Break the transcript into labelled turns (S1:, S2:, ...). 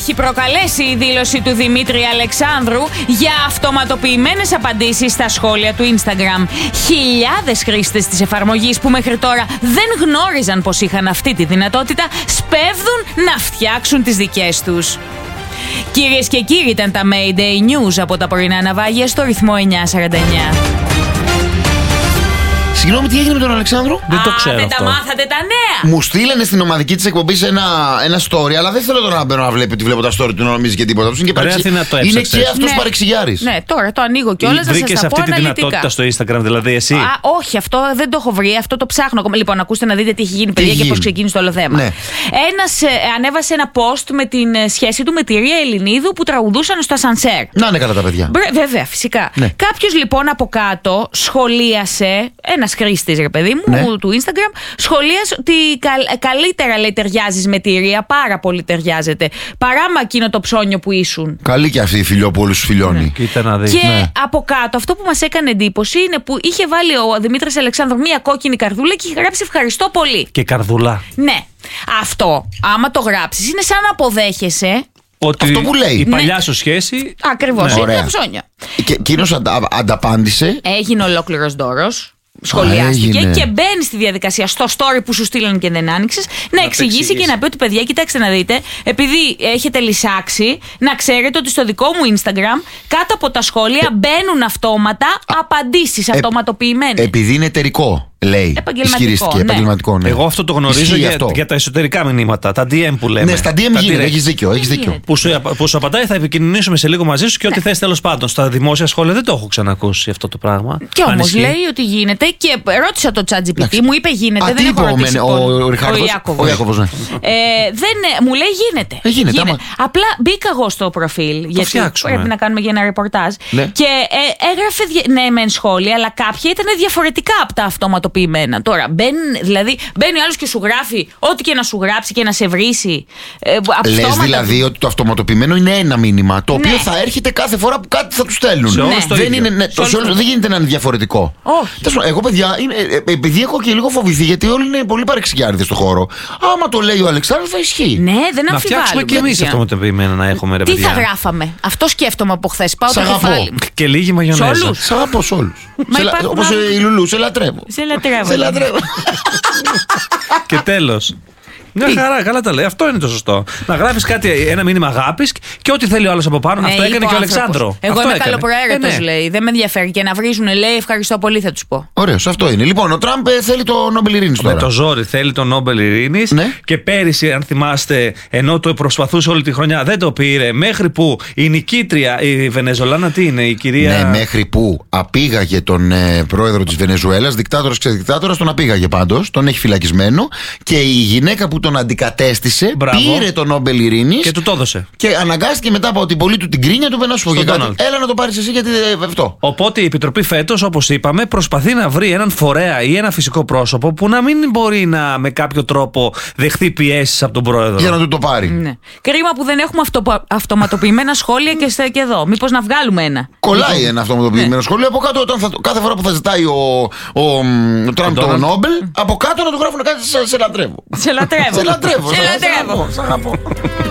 S1: έχει προκαλέσει η δήλωση του Δημήτρη Αλεξάνδρου για αυτοματοποιημένες απαντήσεις στα σχόλια του Instagram. Χιλιάδες χρήστες της εφαρμογής που μέχρι τώρα δεν γνώριζαν πως είχαν αυτή τη δυνατότητα σπέβδουν να φτιάξουν τις δικές τους. Κυρίες και κύριοι, ήταν τα Mayday News από τα πρωινά ναυάγια στο ρυθμό 949.
S2: Συγγνώμη, τι έγινε με τον Αλεξάνδρου?
S3: Δεν το ξέρω.
S1: Δεν
S3: αυτό.
S1: τα μάθατε τα νέα.
S2: Μου στείλανε στην ομαδική της εκπομπής ένα story, αλλά δεν θέλω τώρα να μπαίνω να βλέπει ότι βλέπω τα story του να νομίζει και τίποτα. Είναι και αυτός παρεξηγιάρης.
S1: Ναι, τώρα το ανοίγω κιόλας να σας τα πω
S3: αυτή τη
S1: αναλυτικά.
S3: δυνατότητα στο Instagram, δηλαδή εσύ?
S1: Όχι, αυτό δεν το έχω βρει, αυτό το ψάχνω ακόμα. Λοιπόν, ακούστε να δείτε τι έχει γίνει, παιδιά, και πώς ξεκίνησε το όλο θέμα.
S2: Ναι.
S1: Ένας ανέβασε ένα post με την σχέση του με τη Ρία Ελληνίδου που τραγουδούσαν στο ασανσέρ.
S2: Να είναι καλά τα παιδιά.
S1: Βέβαια, φυσικά.
S2: Ναι.
S1: Κάποιος λοιπόν από κάτω σχολίασε, ένας χρήστης, ρε παιδί μου,
S2: ναι,
S1: του Instagram, σχολίασε ότι καλύτερα, λέει, ταιριάζεις με τη Ρία, πάρα πολύ ταιριάζεται, παρά με εκείνο το ψώνιο που ήσουν.
S2: Καλή και αυτή η φιλιό που όλους τους φιλιώνει.
S3: Κοίτα να δεις.
S1: Και από κάτω αυτό που μας έκανε εντύπωση είναι που είχε βάλει ο Δημήτρης Αλεξάνδρου μία κόκκινη καρδούλα και είχε γράψει ευχαριστώ πολύ.
S3: Και καρδουλά.
S1: Ναι. Αυτό, άμα το γράψεις, είναι σαν να αποδέχεσαι
S3: ότι
S2: αυτό που λέει.
S3: Η παλιά σου σχέση.
S1: ακριβώς, είναι τα ψώνια.
S2: Και εκείνος ανταπάντησε.
S1: Έγινε ολόκληρος δώρος. Σχολιάστηκε
S2: έγινε.
S1: Και μπαίνει στη διαδικασία στο story που σου στείλαν και δεν άνοιξες να εξηγήσει και να πει ότι, παιδιά, κοιτάξτε να δείτε, επειδή έχετε λυσάξει, να ξέρετε ότι στο δικό μου Instagram κάτω από τα σχόλια μπαίνουν αυτόματα απαντήσεις αυτοματοποιημένες.
S2: Επειδή είναι εταιρικό, λέει. Ισχυρίστηκε.
S1: Ναι.
S2: Επαγγελματικό, ναι.
S3: Εγώ αυτό το γνωρίζω για τα εσωτερικά μηνύματα, τα DM που λέμε.
S2: Ναι, στα DM γίνεται, έχεις δίκιο.
S3: Που σου απαντάει, θα επικοινωνήσουμε σε λίγο μαζί σου και ό,τι θες, τέλος πάντων. Στα δημόσια σχόλια δεν το έχω ξανακούσει αυτό το πράγμα.
S1: Και όμως λέει ότι γίνεται και ρώτησα το ChatGPT, μου είπε γίνεται. Δεν έχω ρωτήσει
S2: ο Ιάκωβος, ναι.
S1: Μου λέει γίνεται. Απλά μπήκα εγώ στο προφίλ, γιατί πρέπει να κάνουμε για ένα ρεπορτάζ. Και έγραφε ναι μεν σχόλια, αλλά κάποια ήταν διαφορετικά από τα αυτοματοποιημένα. Τώρα μπαίνει ο άλλος και σου γράφει ό,τι και να σου γράψει και να σε βρίσει.
S2: Λες δηλαδή ότι το αυτοματοποιημένο είναι ένα μήνυμα, το οποίο θα έρχεται κάθε φορά που κάτι θα του στέλνουν. Δεν γίνεται να είναι διαφορετικό. Εγώ, παιδιά, επειδή έχω και λίγο φοβηθεί, γιατί όλοι είναι πολύ παρεξηγιάριδες στο χώρο. Άμα το λέει ο Αλεξάνδρος, θα ισχύει.
S1: Ναι, δεν αμφιβάλλω.
S3: Να φτιάξουμε και εμείς αυτοματοποιημένα να έχουμε, ρε παιδιά.
S1: Τι θα γράφαμε? Αυτό σκέφτομαι από χθες. Πάω το κεφάλι μου.
S3: Και λίγη μαγιονέζα.
S2: Σ' αγαπώ σε όλους. Όπως η Λουλού, σε λατρεύω.
S1: Σε λατρεύω.
S3: Και τέλος. Μια χαρά, καλά τα λέει. Αυτό είναι το σωστό. Να γράφεις ένα μήνυμα αγάπης και ό,τι θέλει ο άλλος από πάνω. Αυτό έκανε και ο Αλεξάνδρο.
S1: Εγώ είμαι καλοπροαίρετος, λέει. Δεν με ενδιαφέρει. Και να βρίζουν, λέει, ευχαριστώ πολύ, θα τους πω.
S2: Ωραίος, αυτό είναι. Λοιπόν, ο Τραμπ θέλει το Νόμπελ Ειρήνης τώρα.
S3: Με το ζόρι θέλει το Νόμπελ Ειρήνης. Ναι. Και πέρυσι, αν θυμάστε, ενώ το προσπαθούσε όλη τη χρονιά, δεν το πήρε. Μέχρι που η νικήτρια, η Βενεζολάνα, τι είναι, η κυρία.
S2: Ναι, μέχρι που απήγαγε τον πρόεδρο της Βενεζουέλας, δικτάτορας ξεδικτάτορας, τον απήγαγε πάντως, τον έχει φυλακισμένο. Και η γυναίκα που τον αντικατέστησε πήρε το Νόμπελ Ειρήνης.
S3: Και του το έδωσε.
S2: Και αναγκάστηκε μετά από την πολύ του την κρίνια του να σου πω και κάτι. Έλα να το πάρεις εσύ, γιατί αυτό.
S3: Οπότε η Επιτροπή φέτος, όπως είπαμε, προσπαθεί να βρει έναν φορέα ή ένα φυσικό πρόσωπο που να μην μπορεί να με κάποιο τρόπο δεχθεί πιέσεις από τον πρόεδρο.
S2: Για να του το πάρει.
S1: Ναι. Κρίμα που δεν έχουμε αυτοματοποιημένα σχόλια και εδώ. Μήπως να βγάλουμε ένα.
S2: Κολλάει ένα αυτοματοποιημένο σχόλιο από κάτω, κάθε φορά που θα ζητάει ο Τραμπ το Νόμπελ, από κάτω να του γράφουν κάτι σε λατρεύω.
S1: Σε λατρεύω.
S2: Σε λατρεύω. Σ' αγαπώ.